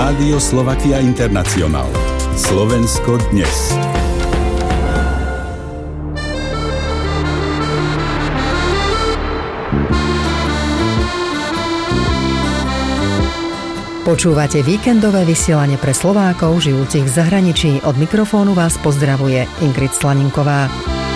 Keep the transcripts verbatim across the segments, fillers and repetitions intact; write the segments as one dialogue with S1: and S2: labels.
S1: Rádio Slovakia International. Slovensko dnes.
S2: Počúvate víkendové vysielanie pre Slovákov žijúcich v zahraničí. Od mikrofónu vás pozdravuje Ingrid Slaninková.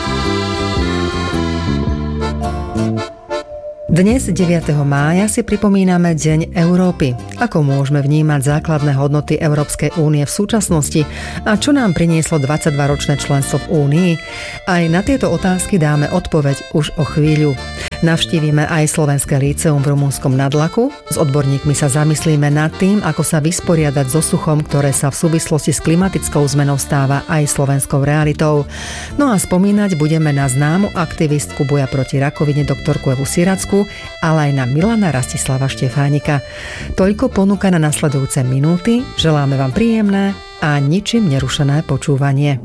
S2: Dnes, deviateho mája, si pripomíname Deň Európy. Ako môžeme vnímať základné hodnoty Európskej únie v súčasnosti a čo nám prinieslo dvadsaťdvaročné členstvo v Únii? Aj na tieto otázky dáme odpoveď už o chvíľu. Navštívime aj Slovenské líceum v Rumunskom Nadlaku. S odborníkmi sa zamyslíme nad tým, ako sa vysporiadať so suchom, ktoré sa v súvislosti s klimatickou zmenou stáva aj slovenskou realitou. No a spomínať budeme na známu aktivistku boja proti rakovine doktorku Evu Siracku, ale aj na Milana Rastislava Štefánika. Toľko ponúka na nasledujúce minúty. Želáme vám príjemné a ničím nerušené počúvanie.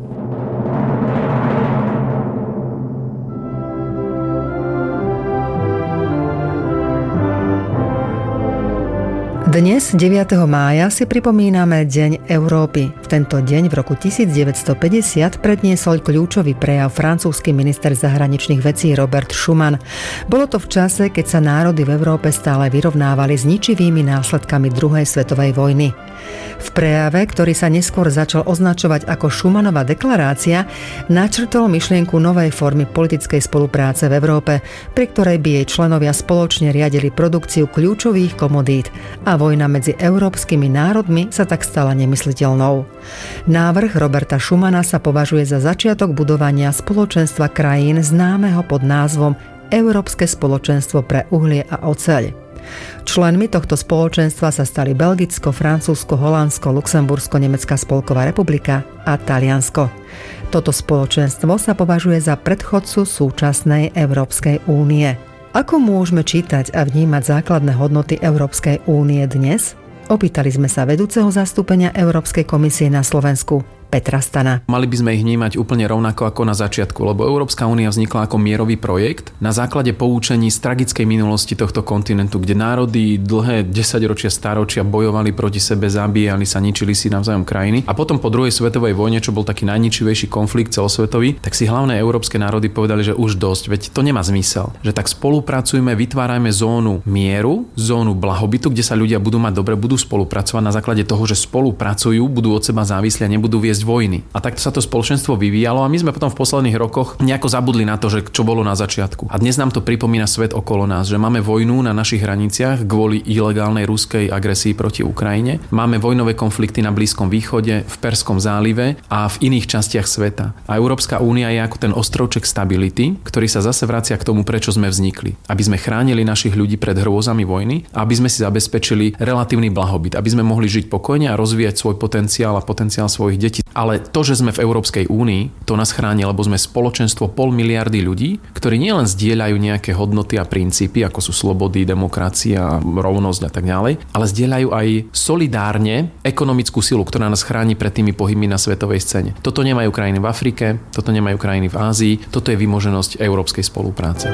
S2: Dnes, deviateho mája, si pripomíname Deň Európy. V tento deň v roku devätnásťstopäťdesiat predniesol kľúčový prejav francúzsky minister zahraničných vecí Robert Schuman. Bolo to v čase, keď sa národy v Európe stále vyrovnávali s ničivými následkami druhej svetovej vojny. V prejave, ktorý sa neskôr začal označovať ako Schumanova deklarácia, načrtol myšlienku novej formy politickej spolupráce v Európe, pri ktorej by jej členovia spoločne riadili produkciu kľúčových komodít a vojna medzi európskymi národmi sa tak stala nemysliteľnou. Návrh Roberta Schumana sa považuje za začiatok budovania spoločenstva krajín známeho pod názvom Európske spoločenstvo pre uhlie a oceľ. Členmi tohto spoločenstva sa stali Belgicko, Francúzsko, Holandsko, Luxembursko, Nemecká spolková republika a Taliansko. Toto spoločenstvo sa považuje za predchodcu súčasnej Európskej únie. Ako môžeme čítať a vnímať základné hodnoty Európskej únie dnes? Opýtali sme sa vedúceho zastúpenia Európskej komisie na Slovensku, Petra Stana.
S3: Mali by sme ich vnímať úplne rovnako ako na začiatku, lebo Európska únia vznikla ako mierový projekt na základe poučení z tragickej minulosti tohto kontinentu, kde národy dlhé desaťročia, stáročia bojovali proti sebe, zabíjali sa, ničili si navzájom krajiny. A potom po druhej svetovej vojne, čo bol taký najničivejší konflikt celosvetový, tak si hlavné európske národy povedali, že už dosť, veď to nemá zmysel. Že tak spolupracujme, vytvárajme zónu mieru, zónu blahobytu, kde sa ľudia budú mať dobre, budú spolupracovať na základe toho, že spolupracujú, budú od seba závislí a nebudú viesť vojny. A takto sa to spoločenstvo vyvíjalo a my sme potom v posledných rokoch nejako zabudli na to, že čo bolo na začiatku. A dnes nám to pripomína svet okolo nás, že máme vojnu na našich hraniciach kvôli ilegálnej ruskej agresii proti Ukrajine. Máme vojnové konflikty na Blízkom východe, v Perskom zálive a v iných častiach sveta. A Európska únia je ako ten ostrovček stability, ktorý sa zase vracia k tomu, prečo sme vznikli. Aby sme chránili našich ľudí pred hrôzami vojny, a aby sme si zabezpečili relatívny blahobyt, aby sme mohli žiť pokojne a rozvíjať svoj potenciál a potenciál svojich detí. Ale to, že sme v Európskej únii, to nás chráni, lebo sme spoločenstvo pol miliardy ľudí, ktorí nielen zdieľajú nejaké hodnoty a princípy, ako sú slobody, demokracia, rovnosť a tak ďalej, ale zdieľajú aj solidárne ekonomickú silu, ktorá nás chráni pred tými pohybmi na svetovej scéne. Toto nemajú krajiny v Afrike, toto nemajú krajiny v Ázii, toto je vymoženosť európskej spolupráce.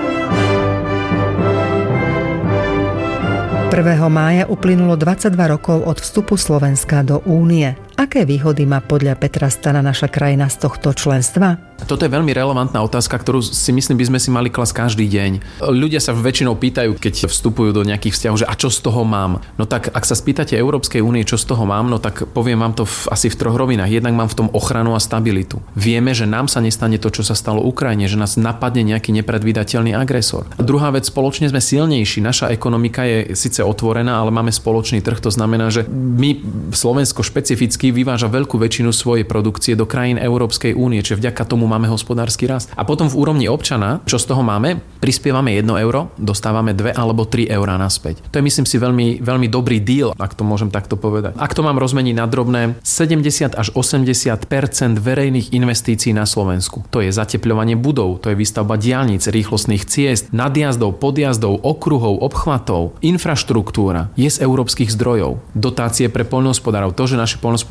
S2: prvého mája uplynulo dvadsaťdva rokov od vstupu Slovenska do Únie. Aké výhody má podľa Petra Stana naša krajina z tohto členstva?
S3: Toto je veľmi relevantná otázka, ktorú si myslím, by sme si mali klasť každý deň. Ľudia sa väčšinou pýtajú, keď vstupujú do nejakých vzťahov, že a čo z toho mám? No tak, ak sa spýtate Európskej únie, čo z toho mám, no tak poviem vám to v, asi v troch rovinách. Jednak mám v tom ochranu a stabilitu. Vieme, že nám sa nestane to, čo sa stalo Ukrajine, že nás napadne nejaký nepredvídateľný agresor. A druhá vec, spoločne sme silnejší. Naša ekonomika je síce otvorená, ale máme spoločný trh. To znamená, že my, Slovensko špecificky, vyváža veľkú väčšinu svojej produkcie do krajín Európskej únie, čiže vďaka tomu máme hospodársky rast. A potom v úrovni občana, čo z toho máme? Prispievame jedno euro, dostávame dve alebo tri eurá naspäť. To je, myslím si, veľmi, veľmi dobrý deal, ak to môžem takto povedať. Ak to mám rozmeniť na drobné, sedemdesiat až osemdesiat percent verejných investícií na Slovensku. To je zatepľovanie budov, to je výstavba diaľnic, rýchlostných ciest, nadjazdov, podjazdov, okruhov, obchvatov, infraštruktúra je z európskych zdrojov. Dotácie pre poľnohospodárov, to, že naši poľnohospodári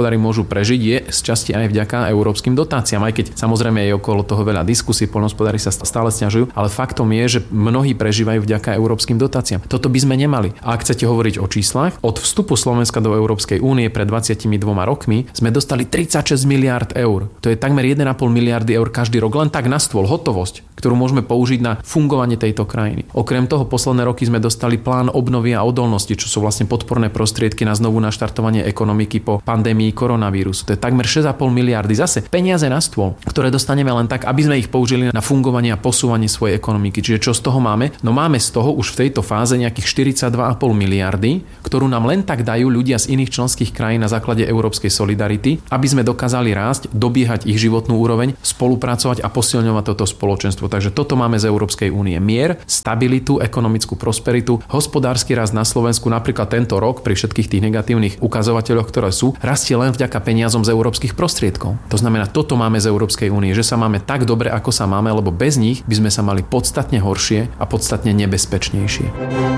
S3: poľnohospodári môžu prežiť, je z časti aj vďaka európskym dotáciám. Aj keď samozrejme je okolo toho veľa diskusí, poľnohospodári sa stále sťažujú, ale faktom je, že mnohí prežívajú vďaka európskym dotáciám. Toto by sme nemali. A ak chcete hovoriť o číslach, od vstupu Slovenska do Európskej únie pred dvadsiatimi dvoma rokmi sme dostali tridsaťšesť miliárd eur. To je takmer jeden a pol miliardy eur každý rok len tak na stôl, hotovosť, ktorú môžeme použiť na fungovanie tejto krajiny. Okrem toho posledné roky sme dostali plán obnovy a odolnosti, čo sú vlastne podporné prostriedky na znovu naštartovanie ekonomiky po pandémii koronavírusu. To je takmer šesť a pol miliardy. Zase peniaze na stôl, ktoré dostaneme len tak, aby sme ich použili na fungovanie a posúvanie svojej ekonomiky. Čiže čo z toho máme? No máme z toho už v tejto fáze nejakých štyridsaťdva a pol miliardy, ktorú nám len tak dajú ľudia z iných členských krajín na základe európskej solidarity, aby sme dokázali rásť, dobiehať ich životnú úroveň, spolupracovať a posilňovať toto spoločenstvo. Takže toto máme z Európskej únie. Mier, stabilitu, ekonomickú prosperitu, hospodársky rast na Slovensku napríklad tento rok pri všetkých tých negatívnych ukazovateľoch, ktoré sú, rastie len vďaka peniazom z európskych prostriedkov. To znamená, toto máme z Európskej únie, že sa máme tak dobre, ako sa máme, lebo bez nich by sme sa mali podstatne horšie a podstatne nebezpečnejšie.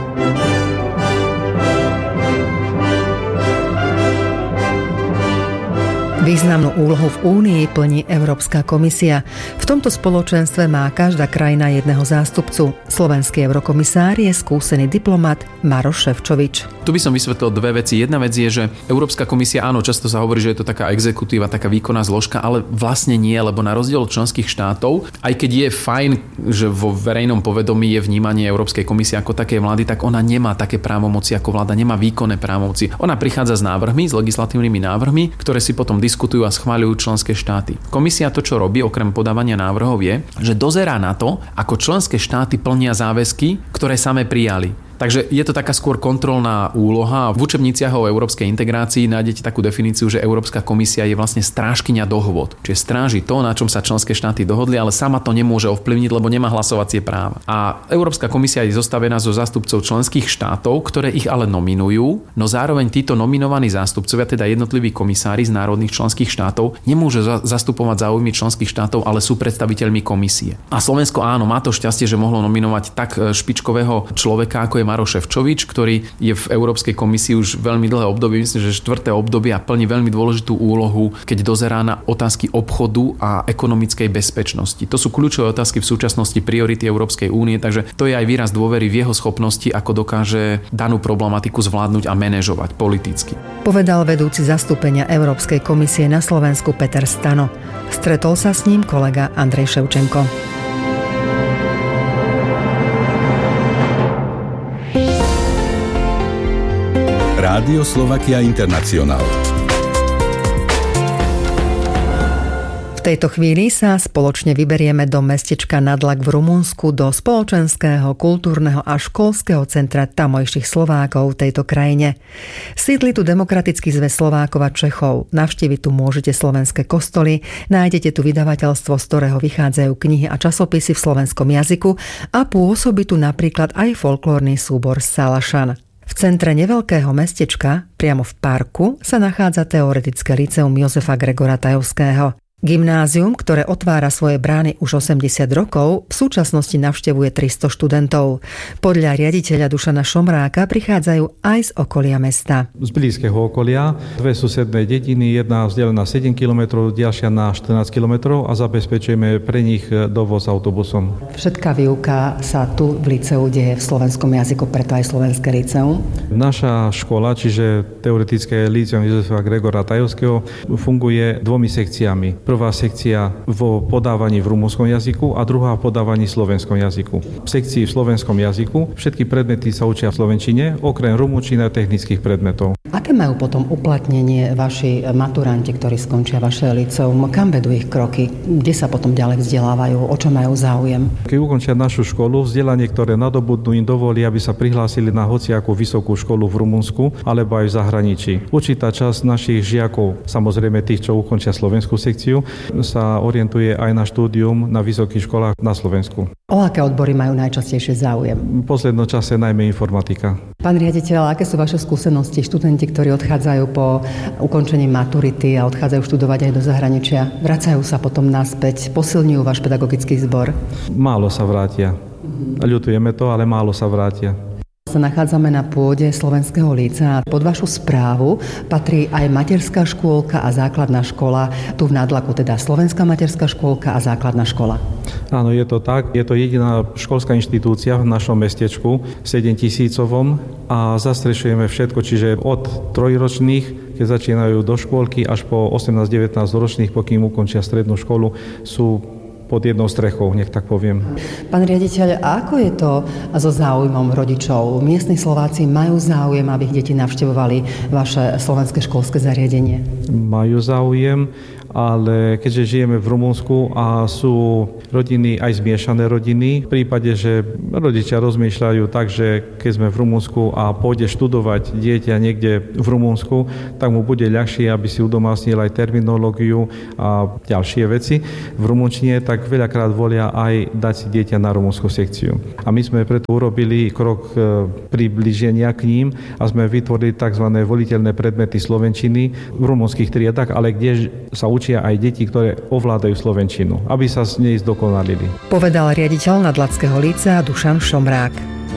S2: Významnú úlohu v Únii plní Európska komisia. V tomto spoločenstve má každá krajina jedného zástupcu. Slovenský eurokomisár je skúsený diplomat Maroš Šefčovič.
S3: Tu by som vysvetlil dve veci. Jedna vec je, že Európska komisia, áno, často sa hovorí, že je to taká exekutíva, taká výkonná zložka, ale vlastne nie, lebo na rozdiel od členských štátov, aj keď je fajn, že vo verejnom povedomí je vnímanie Európskej komisie ako také vlády, tak ona nemá také právomoci ako vláda, nemá výkonné právomoci. Ona prichádza s návrhmi, s legislatívnymi návrhmi, ktoré si potom diskutujú a schváľujú členské štáty. Komisia to, čo robí, okrem podávania návrhov, je, že dozerá na to, ako členské štáty plnia záväzky, ktoré same prijali. Takže je to taká skôr kontrolná úloha. V učebniciach o európskej integrácii nájdete takú definíciu, že Európska komisia je vlastne strážkyňa dohôd. Čiže stráži to, na čom sa členské štáty dohodli, ale sama to nemôže ovplyvniť, lebo nemá hlasovacie práva. A Európska komisia je zostavená zo zástupcov členských štátov, ktoré ich ale nominujú, no zároveň títo nominovaní zástupcovia, teda jednotliví komisári z národných členských štátov, nemôžu za- zastupovať záujmy členských štátov, ale sú predstaviteľmi komisie. A Slovensko áno, má to šťastie, že mohlo nominovať tak špičkového človeka, ako je Maroš Šefčovič, ktorý je v Európskej komisii už veľmi dlhé obdobie, myslím, že štvrté obdobie a plní veľmi dôležitú úlohu, keď dozerá na otázky obchodu a ekonomickej bezpečnosti. To sú kľúčové otázky v súčasnosti priority Európskej únie, takže to je aj výraz dôvery v jeho schopnosti, ako dokáže danú problematiku zvládnuť a manažovať politicky.
S2: Povedal vedúci zastúpenia Európskej komisie na Slovensku Peter Stano. Stretol sa s ním kolega Andrej Ševčenko.
S1: Rádio Slovakia International.
S2: V tejto chvíli sa spoločne vyberieme do mestečka Nadlak v Rumunsku, do spoločenského, kultúrneho a školského centra tamojších Slovákov v tejto krajine. Sídli tu Demokratický zväz Slovákov a Čechov. Navštíviť tu môžete slovenské kostoly, nájdete tu vydavateľstvo, z ktorého vychádzajú knihy a časopisy v slovenskom jazyku a pôsobí tu napríklad aj folklórny súbor Salašan. V centre neveľkého mestečka, priamo v parku, sa nachádza teoretické lyceum Jozefa Gregora Tajovského. Gymnázium, ktoré otvára svoje brány už osemdesiat rokov, v súčasnosti navštevuje tristo študentov. Podľa riaditeľa Dušana Šomráka prichádzajú aj z okolia mesta.
S4: Z blízkeho okolia, dve susedné dediny, jedna vzdelená sedem kilometrov, ďalšia na štrnásť kilometrov a zabezpečujeme pre nich dovoz autobusom.
S2: Všetká výuka sa tu v liceu deje v slovenskom jazyku, preto aj slovenské liceum.
S4: Naša škola, čiže teoretické lyceum Jozefa Gregora Tajovského, funguje dvomi sekciami. Prvá sekcia vo podávaní v rumunskom jazyku a druhá v podávaní v slovenskom jazyku. V sekcii v slovenskom jazyku všetky predmety sa učia v slovenčine, okrem rumunčiny a technických predmetov.
S2: Aké majú potom uplatnenie vaši maturanti, ktorí skončia vaše liceum? Kam vedú ich kroky? Kde sa potom ďalej vzdelávajú? O čo majú záujem?
S4: Keď ukončia našu školu, vzdelanie, ktoré nadobudnú, im dovolí, aby sa prihlásili na hociakú vysokú školu v Rumunsku alebo aj v zahraničí. Určitá časť našich žiakov, samozrejme tých, čo ukončia slovenskú sekciu, sa orientuje aj na štúdium na vysokých školách na Slovensku.
S2: O aké odbory majú najčastejšie záujem?
S4: V poslednom čase najmä informatika.
S2: Pán riaditeľ, aké sú vaše skúsenosti? Študenti, ktorí odchádzajú po ukončení maturity a odchádzajú študovať aj do zahraničia, vracajú sa potom naspäť, posilňujú váš pedagogický zbor?
S4: Málo sa vrátia. Ľutujeme to, ale málo sa vrátia.
S2: sa nachádzame na pôde Slovenského lícea. Pod vašu správu patrí aj materská škôlka a základná škola. Tu v Nádlaku teda Slovenská materská škôlka a základná škola.
S4: Áno, je to tak. Je to jediná školská inštitúcia v našom mestečku, sedemtisícovom, a zastrešujeme všetko, čiže od trojročných, keď začínajú do škôlky, až po osemnásť devätnásť ročných, pokým ukončia strednú školu, sú pod jednou strechou, nech tak poviem.
S2: Pán riaditeľ, ako je to so záujmom rodičov? Miestni Slováci majú záujem, aby ich deti navštevovali vaše slovenské školské zariadenie? Majú záujem, ale keďže žijeme v Rumunsku a sú rodiny aj zmiešané rodiny, v prípade, že rodičia rozmýšľajú tak, že keď sme v Rumunsku a pôjde študovať dieťa niekde v Rumunsku, tak mu bude ľahšie, aby si udomácnil aj terminológiu a ďalšie veci v rumunčine, tak veľakrát volia aj dať si dieťa na rumunskú sekciu. A my sme preto urobili krok priblíženia k ním a sme vytvorili tzv. Voliteľné predmety slovenčiny v rumunských triedách, ale kde sa učia aj deti, ktoré ovládajú slovenčinu, aby sa z nej zdokonalili. Povedal riaditeľ Nádlackého lícea Dušan Šomrák.